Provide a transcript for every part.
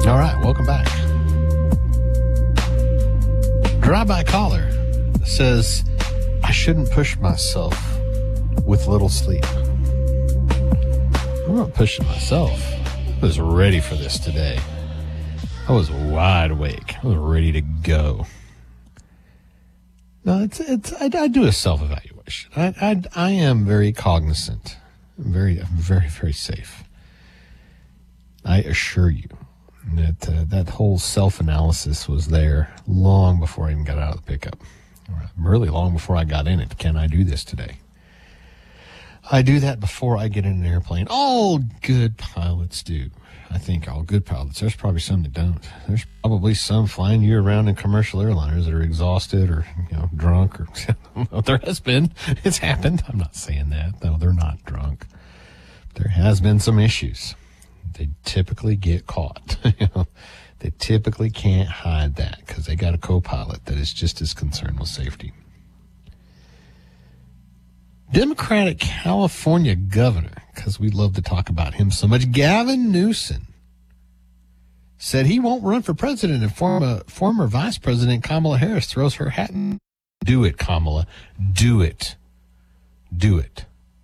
All right, welcome back. Drive-by caller says, I shouldn't push myself with little sleep. I'm not pushing myself. I was ready for this today. I was wide awake. I was ready to go. No, I do a self-evaluation. I am very cognizant. I'm very safe. I assure you that that whole self-analysis was there long before I even got out of the pickup. Really long before I got in it. Can I do this today? I do that before I get in an airplane. All good pilots do. I think all good pilots. There's probably some that don't. There's probably some flying you around in commercial airliners that are exhausted or, drunk or there has been. It's happened. I'm not saying that. No, they're not drunk. There has been some issues. They typically get caught. They typically can't hide that because they got a co-pilot that is just as concerned with safety. Democratic California governor, because we love to talk about him so much, Gavin Newsom, said he won't run for president if former Vice President Kamala Harris throws her hat in. Do it, Kamala. Do it. Do it.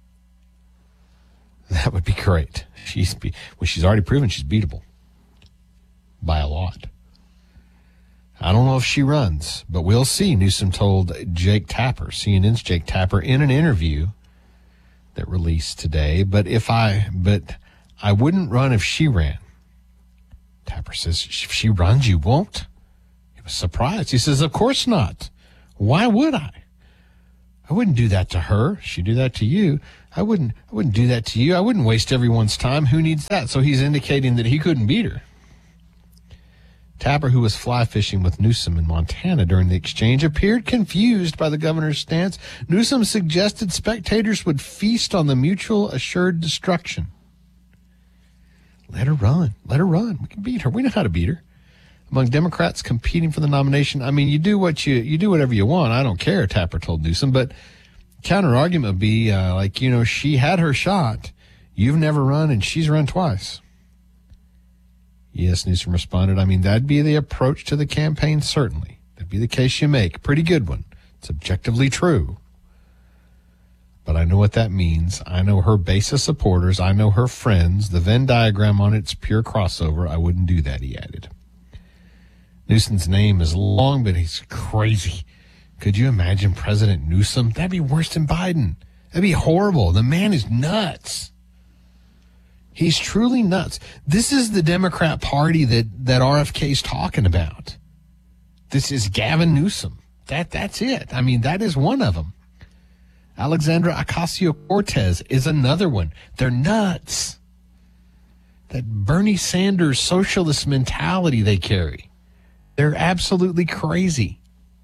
That would be great. She's already proven she's beatable by a lot. I don't know if she runs, but we'll see. Newsom told Jake Tapper, CNN's Jake Tapper, in an interview that released today. But I wouldn't run if she ran. Tapper says, if she runs, you won't? He was surprised. He says, of course not. Why would I? I wouldn't do that to her. She'd do that to you. I wouldn't do that to you. I wouldn't waste everyone's time. Who needs that? So he's indicating that he couldn't beat her. Tapper, who was fly fishing with Newsom in Montana during the exchange, appeared confused by the governor's stance. Newsom suggested spectators would feast on the mutual assured destruction. Let her run. Let her run. We can beat her. We know how to beat her. Among Democrats competing for the nomination, I mean, you do whatever you want. I don't care, Tapper told Newsom. But counter argument would be she had her shot. You've never run, and she's run twice. Yes, Newsom responded. I mean, that'd be the approach to the campaign, certainly. That'd be the case you make. Pretty good one. It's objectively true. But I know what that means. I know her base of supporters. I know her friends. The Venn diagram on it's pure crossover. I wouldn't do that, he added. Newsom's name is long, but he's crazy. Could you imagine President Newsom? That'd be worse than Biden. That'd be horrible. The man is nuts. He's truly nuts. This is the Democrat Party that RFK's talking about. This is Gavin Newsom. That's it. I mean, that is one of them. Alexandra Ocasio-Cortez is another one. They're nuts. That Bernie Sanders socialist mentality they carry. They're absolutely crazy.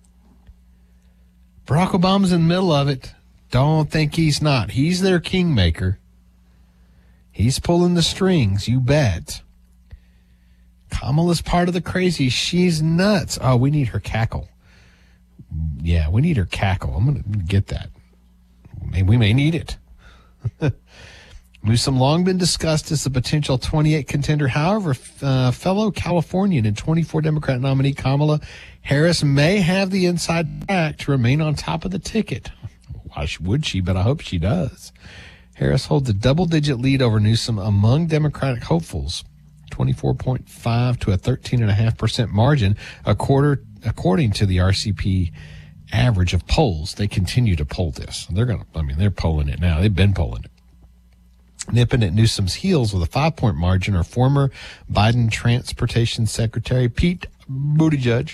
Barack Obama's in the middle of it. Don't think he's not. He's their kingmaker. He's pulling the strings, you bet. Kamala's part of the crazy. She's nuts. Oh, we need her cackle. Yeah, we need her cackle. I'm going to get that. We may need it. Newsom long been discussed as a potential 28 contender. However, fellow Californian and 24 Democrat nominee Kamala Harris may have the inside track to remain on top of the ticket. Why would she? But I hope she does. Harris holds a double-digit lead over Newsom among Democratic hopefuls, 24.5 to a 13.5% margin, according to the RCP average of polls. They continue to poll this. They're polling it now. They've been polling it. Nipping at Newsom's heels with a 5-point margin are former Biden Transportation Secretary Pete Buttigieg,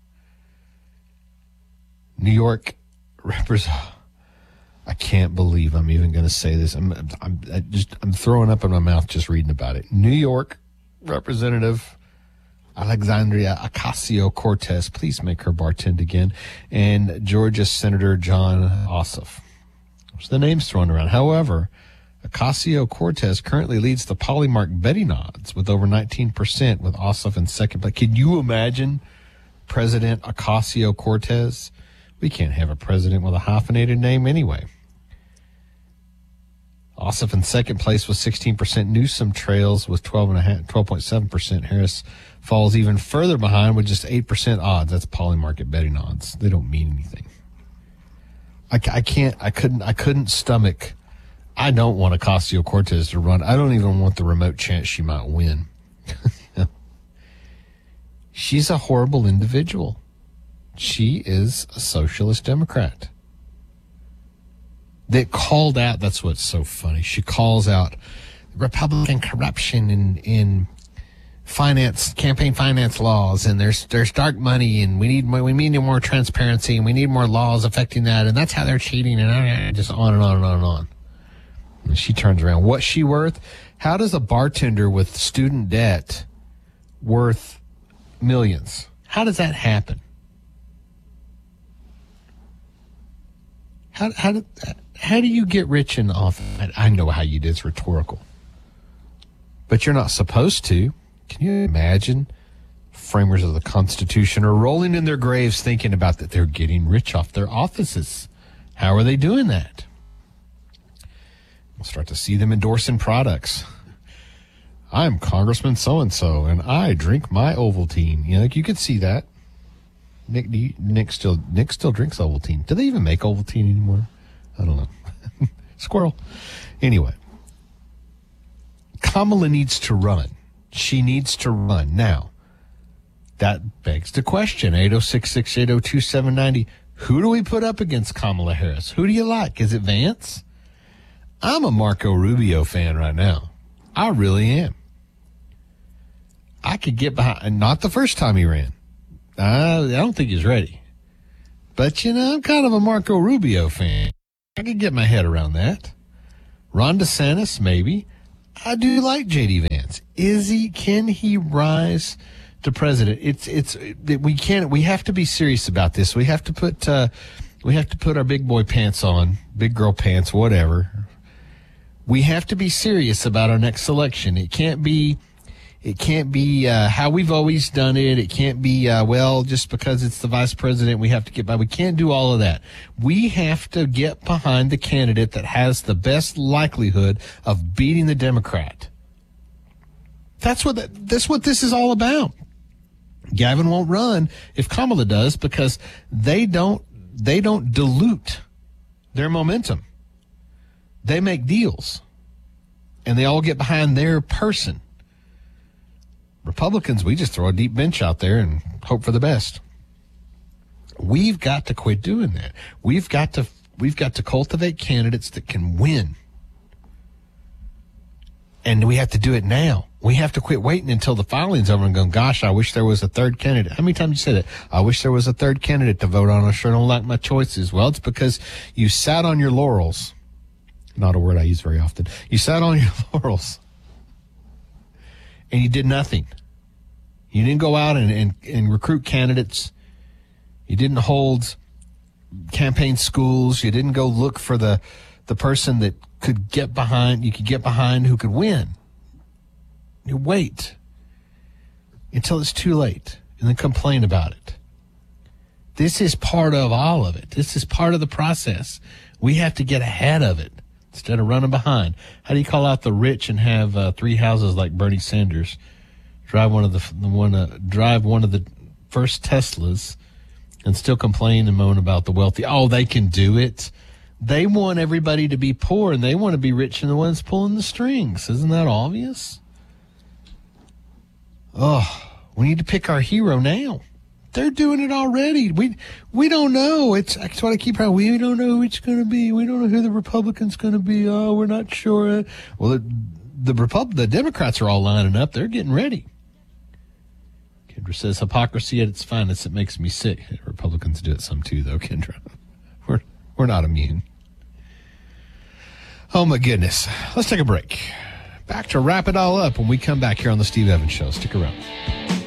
New York Representative. I can't believe I'm even going to say this. I'm throwing up in my mouth just reading about it. New York Representative Alexandria Ocasio-Cortez, please make her bartend again, and Georgia Senator Jon Ossoff. There's the names thrown around. However, Ocasio-Cortez currently leads the Polymark betting odds with over 19%, with Ossoff in second place. Can you imagine President Ocasio-Cortez? We can't have a president with a hyphenated name anyway. Ossoff in second place with 16%. Newsom trails with 12.7%. Harris falls even further behind with just 8% odds. That's polymarket betting odds. They don't mean anything. I couldn't stomach. I don't want Ocasio-Cortez to run. I don't even want the remote chance she might win. She's a horrible individual. She is a socialist Democrat that called out. That's what's so funny. She calls out Republican corruption in finance, campaign finance laws, and there's dark money, and we need more transparency, and we need more laws affecting that, and that's how they're cheating, and just on and on and on and on. And she turns around. What's she worth? How does a bartender with student debt worth millions? How does that happen? How do you get rich in off? I know how you do. It's rhetorical, but you're not supposed to. Can you imagine? Framers of the Constitution are rolling in their graves thinking about that they're getting rich off their offices. How are they doing that? We'll start to see them endorsing products. I'm Congressman so-and-so, and I drink my Ovaltine. You know, you could see that. Nick still drinks Ovaltine. Do they even make Ovaltine anymore? I don't know. Squirrel. Anyway, Kamala needs to run. She needs to run. Now, that begs the question, 806-680-2790. Who do we put up against Kamala Harris? Who do you like? Is it Vance? I'm a Marco Rubio fan right now. I really am. I could get behind, not the first time he ran. I don't think he's ready. But, you know, I'm kind of a Marco Rubio fan. I could get my head around that. Ron DeSantis, maybe. I do like J.D. Vance. Can he rise to president? We have to be serious about this. We have to put our big boy pants on, big girl pants, whatever. We have to be serious about our next election. It can't be how we've always done it. It can't be, just because it's the vice president, we have to get by. We can't do all of that. We have to get behind the candidate that has the best likelihood of beating the Democrat. That's what this is all about. Gavin won't run if Kamala does because they don't dilute their momentum. They make deals, and they all get behind their person. Republicans, we just throw a deep bench out there and hope for the best. We've got to quit doing that. We've got to cultivate candidates that can win. And we have to do it now. We have to quit waiting until the filing's over and going, gosh, I wish there was a third candidate. How many times you say that? I wish there was a third candidate to vote on. I sure don't like my choices. Well, it's because you sat on your laurels. Not a word I use very often. You sat on your laurels and you did nothing. You didn't go out and recruit candidates. You didn't hold campaign schools. You didn't go look for the person that could get behind, who could win. You wait until it's too late and then complain about it. This is part of all of it. This is part of the process. We have to get ahead of it instead of running behind. How do you call out the rich and have 3 houses like Bernie Sanders? Drive one of the first Teslas and still complain and moan about the wealthy. Oh, they can do it. They want everybody to be poor and they want to be rich and the ones pulling the strings. Isn't that obvious? Oh, we need to pick our hero now. They're doing it already. We don't know. That's what I keep saying. We don't know who it's going to be. We don't know who the Republican's going to be. Oh, we're not sure. Well, the Democrats are all lining up. They're getting ready. Kendra says hypocrisy at its finest. It makes me sick. Republicans do it some too, though, Kendra. We're not immune. Oh my goodness. Let's take a break. Back to wrap it all up when we come back here on the Steve Evans Show. Stick around.